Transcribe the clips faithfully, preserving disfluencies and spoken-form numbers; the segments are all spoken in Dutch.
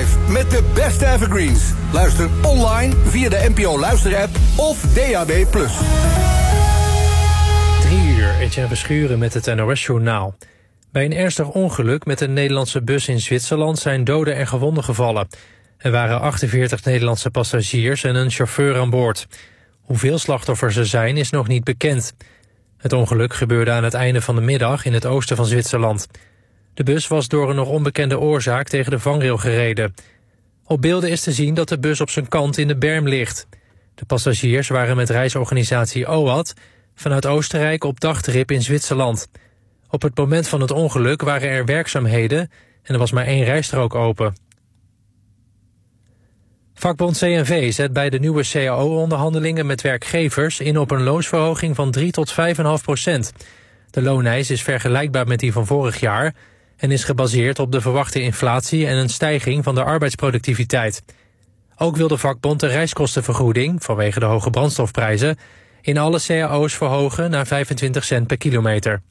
vijf met de beste evergreens. Luister online via de N P O Luisterapp of D A B plus. Drie uur, Etienne Verschuren met het N O S-journaal. Bij een ernstig ongeluk met een Nederlandse bus in Zwitserland zijn doden en gewonden gevallen. Er waren achtenveertig Nederlandse passagiers en een chauffeur aan boord. Hoeveel slachtoffers er zijn is nog niet bekend. Het ongeluk gebeurde aan het einde van de middag in het oosten van Zwitserland. De bus was door een nog onbekende oorzaak tegen de vangrail gereden. Op beelden is te zien dat de bus op zijn kant in de berm ligt. De passagiers waren met reisorganisatie O A D vanuit Oostenrijk op dagtrip in Zwitserland. Op het moment van het ongeluk waren er werkzaamheden en er was maar één rijstrook open. Vakbond C N V zet bij de nieuwe C A O-onderhandelingen met werkgevers in op een loonsverhoging van drie tot vijf komma vijf procent. De looneis is vergelijkbaar met die van vorig jaar en is gebaseerd op de verwachte inflatie en een stijging van de arbeidsproductiviteit. Ook wil de vakbond de reiskostenvergoeding, vanwege de hoge brandstofprijzen, in alle C A O's verhogen naar vijfentwintig cent per kilometer.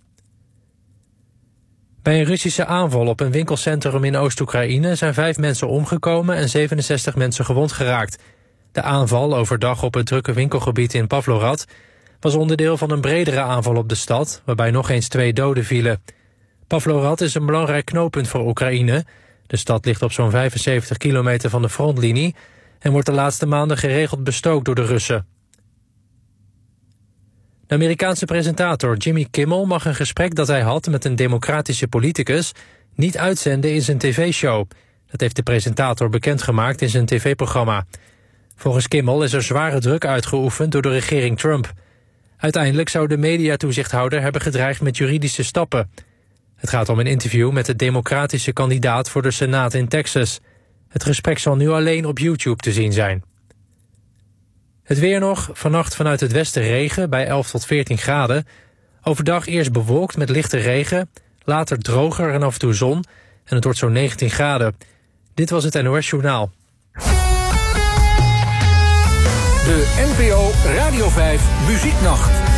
Bij een Russische aanval op een winkelcentrum in Oost-Oekraïne zijn vijf mensen omgekomen en zevenenzestig mensen gewond geraakt. De aanval overdag op het drukke winkelgebied in Pavlorad was onderdeel van een bredere aanval op de stad, waarbij nog eens twee doden vielen. Pavlorad is een belangrijk knooppunt voor Oekraïne. De stad ligt op zo'n vijfenzeventig kilometer van de frontlinie en wordt de laatste maanden geregeld bestookt door de Russen. De Amerikaanse presentator Jimmy Kimmel mag een gesprek dat hij had met een democratische politicus niet uitzenden in zijn tv-show. Dat heeft de presentator bekendgemaakt in zijn tv-programma. Volgens Kimmel is er zware druk uitgeoefend door de regering Trump. Uiteindelijk zou de mediatoezichthouder hebben gedreigd met juridische stappen. Het gaat om een interview met de democratische kandidaat voor de Senaat in Texas. Het gesprek zal nu alleen op YouTube te zien zijn. Het weer nog, vannacht vanuit het westen regen bij elf tot veertien graden. Overdag eerst bewolkt met lichte regen, later droger en af en toe zon en het wordt zo'n negentien graden. Dit was het N O S-journaal. De N P O Radio vijf Muzieknacht.